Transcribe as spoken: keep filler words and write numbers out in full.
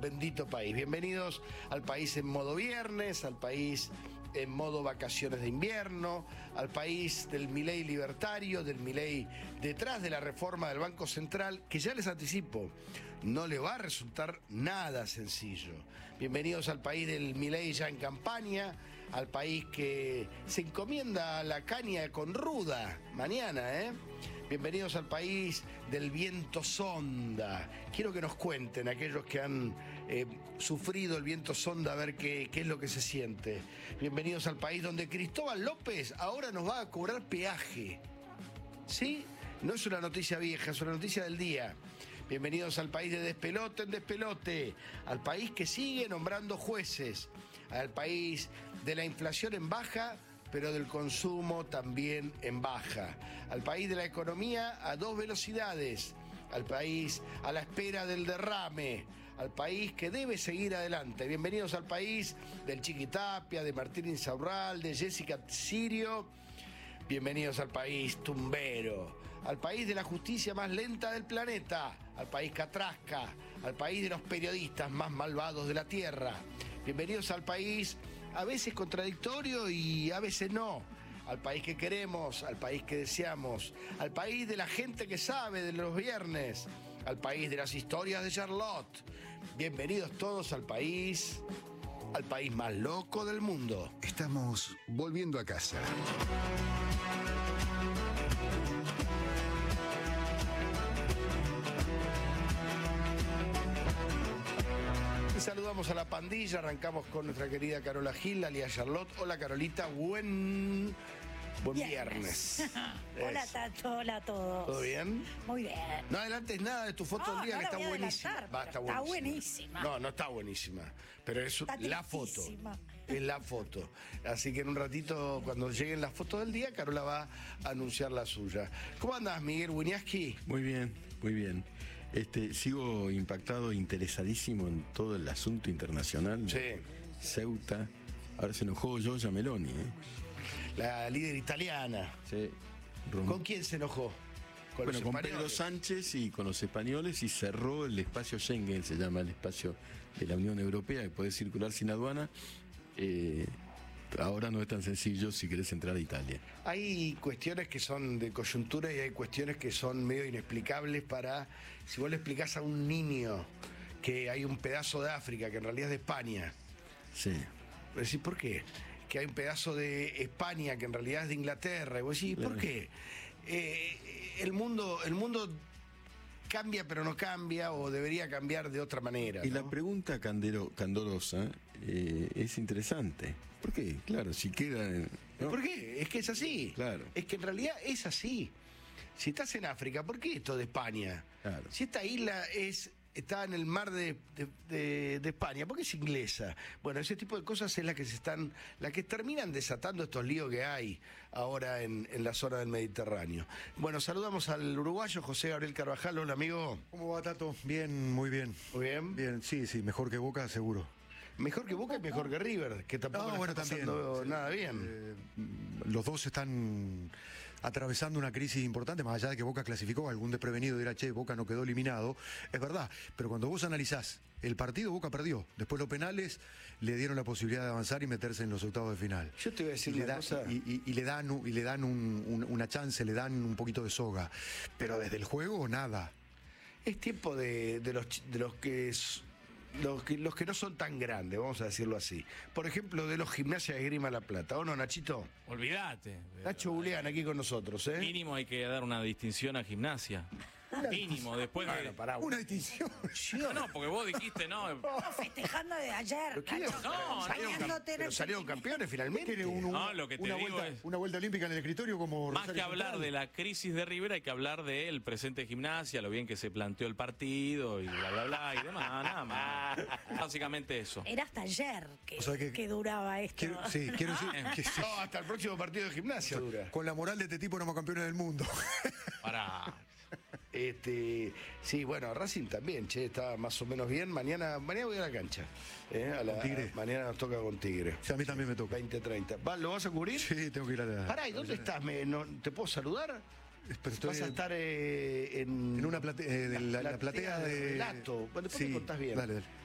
bendito país. Bienvenidos al país en modo viernes, al país en modo vacaciones de invierno, al país del Milei libertario, del Milei detrás de la reforma del Banco Central, que ya les anticipo, no le va a resultar nada sencillo. Bienvenidos al país del Milei ya en campaña, al país que se encomienda a la caña con ruda mañana, ¿eh? Bienvenidos al país del viento sonda. Quiero que nos cuenten, aquellos que han eh, sufrido el viento sonda, a ver qué, qué es lo que se siente. Bienvenidos al país donde Cristóbal López ahora nos va a cobrar peaje. ¿Sí? No es una noticia vieja, es una noticia del día. Bienvenidos al país de despelote en despelote, al país que sigue nombrando jueces, al país de la inflación en baja, pero del consumo también en baja, al país de la economía a dos velocidades, al país a la espera del derrame, al país que debe seguir adelante. Bienvenidos al país del Chiquitapia, de Martín Insaurral, de Jessica Sirio. Bienvenidos al país tumbero, al país de la justicia más lenta del planeta, al país catrasca, al país de los periodistas más malvados de la tierra. Bienvenidos al país a veces contradictorio y a veces no, al país que queremos, al país que deseamos, al país de la gente que sabe de los viernes, al país de las historias de Charlotte. Bienvenidos todos al país, al país más loco del mundo. Estamos volviendo a casa. Saludamos a la pandilla, arrancamos con nuestra querida Carola Gil, alias Charlotte. Hola Carolita, buen, buen viernes. viernes. Hola Tato, hola a todos. ¿Todo bien? Muy bien. No adelantes nada de tu foto No, del día, no que la está voy a buenísima. adelantar, Va, está, pero buenísima. está buenísima. No, no está buenísima, pero es Está la foto. tristísima. Es la foto. Así que en un ratito, cuando lleguen las fotos del día, Carola va a anunciar la suya. ¿Cómo andás, Miguel Wiñaski? Muy bien, muy bien. Este, sigo impactado, interesadísimo en todo el asunto internacional. Sí. Ceuta. Ahora se enojó Giorgia Meloni, ¿eh? La líder italiana. Sí. ¿Con quién se enojó? ¿Con Bueno, los con españoles? Pedro Sánchez y con los españoles, y cerró el espacio Schengen, se llama el espacio de la Unión Europea, que puede circular sin aduana. Eh, ahora no es tan sencillo si querés entrar a Italia. Hay cuestiones que son de coyuntura y hay cuestiones que son medio inexplicables para... Si vos le explicás a un niño que hay un pedazo de África que en realidad es de España, Sí. vos decís, ¿por qué? Que hay un pedazo de España que en realidad es de Inglaterra, y vos decís, ¿por qué? Eh, el mundo, el mundo cambia pero no cambia, o debería cambiar de otra manera, Y ¿no? la pregunta candero, candorosa eh, es interesante. ¿Por qué? Claro, si queda... en- ¿no? ¿Por qué? Es que es así. Claro. Es que en realidad es así. Si estás en África, ¿por qué esto de España? Claro. Si esta isla es está en el mar de, de, de- de España, ¿por qué es inglesa? Bueno, ese tipo de cosas es la que se están, la que terminan desatando estos líos que hay ahora en, en la zona del Mediterráneo. Bueno, saludamos al uruguayo José Gabriel Carvajal. Hola, amigo. ¿Cómo va, Tato? Bien, muy bien. Muy bien. Bien, sí, sí, mejor que Boca, seguro. Mejor que Boca y mejor que River, que tampoco No, le bueno, está también. pasando Sí. nada bien. Eh, los dos están atravesando una crisis importante, más allá de que Boca clasificó, algún desprevenido dirá, che, Boca no quedó eliminado. Es verdad, pero cuando vos analizás el partido, Boca perdió. Después los penales le dieron la posibilidad de avanzar y meterse en los octavos de final. Yo te voy a decir y le, una da- cosa. y, y- y le dan, un- y le dan un- un- una chance, le dan un poquito de soga. Pero desde el juego, nada. Es tiempo de, de los, ch- de los que... s- Los que, los que no son tan grandes, vamos a decirlo así. Por ejemplo, de los Gimnasia de Esgrima La Plata. ¿O no, Nachito? Olvídate. Nacho Julián aquí con nosotros, ¿eh? Mínimo hay que dar una distinción a Gimnasia. Mínimo, después Bueno, de... pará. Una distinción. No, no, porque vos dijiste, no. No, festejando de ayer. ¿Pero qué? Nacho. No, salieron, no. cam- pero salieron campeones finalmente. Tiene un- un- No, lo que te una, digo vuelta, es- una vuelta olímpica en el escritorio como Más Rosario que hablar Central. de la crisis de River, hay que hablar del presente de Gimnasia, lo bien que se planteó el partido y bla, bla, bla y demás, nada más. Básicamente eso. Era hasta ayer que, O sea que- que duraba esto. Quiero, sí, quiero decir que sí, No, hasta el próximo partido de Gimnasia dura. con la moral de este tipo éramos campeones del mundo. Para. Este, sí, bueno, Racing también, che, está más o menos bien. Mañana, mañana voy a la cancha. ¿eh? A la- ¿Con Tigre? Mañana nos toca con Tigre. Sí, a mí también me toca. veinte treinta. ¿Va, ¿Lo vas a cubrir? Sí, tengo que ir a la... Pará, ¿y dónde estás? ¿Me, no, ¿Te puedo saludar? Pero estoy Vas a estar eh, en... en una plate- eh, de la, la platea de... Relato. Bueno, después sí, me contás bien. Dale, dale.